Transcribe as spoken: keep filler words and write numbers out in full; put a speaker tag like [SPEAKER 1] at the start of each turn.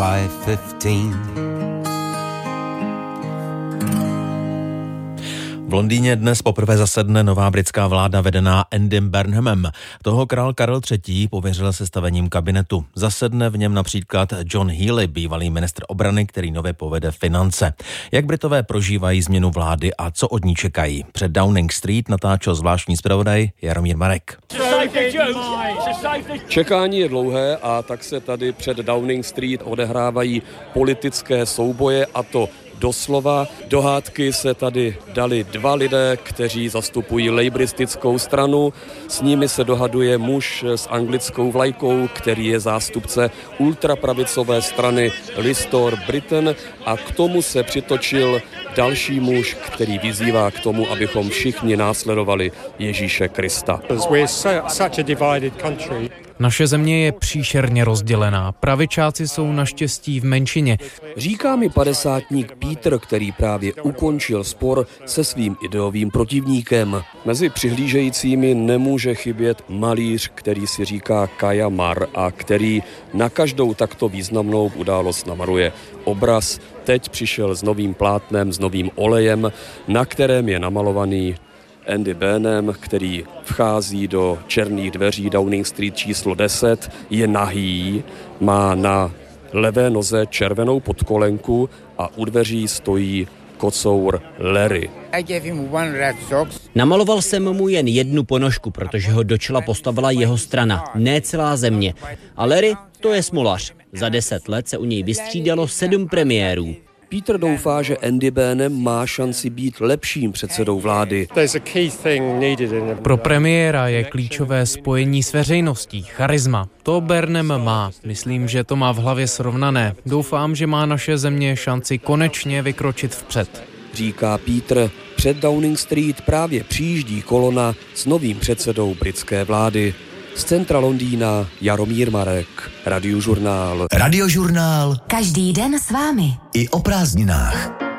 [SPEAKER 1] five fifteen.
[SPEAKER 2] V Londýně dnes poprvé zasedne nová britská vláda vedená Andym Burnhamem. Toho král Karel třetí pověřil sestavením kabinetu. Zasedne v něm například John Healey, bývalý ministr obrany, který nově povede finance. Jak Britové prožívají změnu vlády a co od ní čekají? Před Downing Street natáčel zvláštní zpravodaj Jaromír Marek.
[SPEAKER 3] Čekání je dlouhé a tak se tady před Downing Street odehrávají politické souboje, a to doslova. Do hádky se tady dali dva lidé, kteří zastupují lejbristickou stranu. S nimi se dohaduje muž s anglickou vlajkou, který je zástupce ultrapravicové strany Restore Britain, a k tomu se přitočil další muž, který vyzývá k tomu, abychom všichni následovali Ježíše Krista.
[SPEAKER 4] Naše země je příšerně rozdělená. Pravičáci jsou naštěstí v menšině.
[SPEAKER 3] Říká mi padesátník Peter, který právě ukončil spor se svým ideovým protivníkem. Mezi přihlížejícími nemůže chybět malíř, který si říká Kaja Mar a který na každou takto významnou událost namaruje obraz. Teď přišel s novým plátnem, s novým olejem, na kterém je namalovaný Andy Burnham, který vchází do černých dveří Downing Street číslo deset, je nahý, má na levé noze červenou podkolenku a u dveří stojí kocour Larry.
[SPEAKER 5] Namaloval jsem mu jen jednu ponožku, protože ho do čela postavila jeho strana, ne celá země. A Larry, to je smolař. Za deset let se u něj vystřídalo sedm premiérů.
[SPEAKER 3] Peter doufá, že Andy Burnham má šanci být lepším předsedou vlády.
[SPEAKER 4] Pro premiéra je klíčové spojení s veřejností, charisma. To Burnham má. Myslím, že to má v hlavě srovnané. Doufám, že má naše země šanci konečně vykročit vpřed.
[SPEAKER 3] Říká Peter. Před Downing Street právě přijíždí kolona s novým předsedou britské vlády. Z centra Londýna Jaromír Marek, Radiožurnál.
[SPEAKER 6] Radiožurnál.
[SPEAKER 7] Každý den s vámi.
[SPEAKER 6] I o prázdninách.